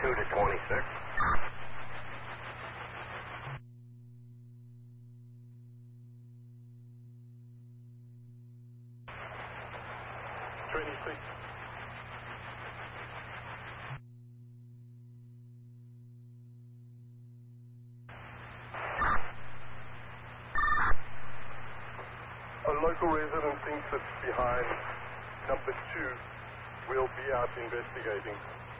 2 to 26. A local resident thinks it's behind number 2. We'll be out investigating.